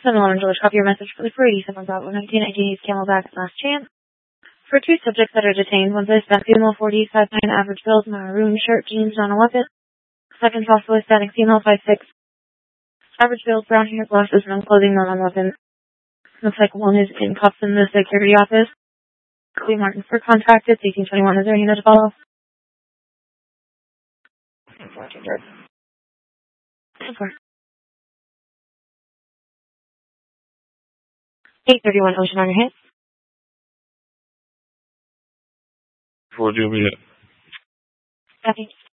7-11 George, copy your message for the 487.119 IDs Camelback last chance. For 2 subjects that are detained, one suspect female 40, 5'9", average build, maroon shirt, jeans, not a weapon. Second possible static female 5'6", average build, brown hair, glasses, no clothing, not on weapon. Looks like one is in cuffs in the security office. Chloe Martin for contacted, 1821. Is there any note to follow? 831 Ocean on your hit. 4 Juliet. Copy.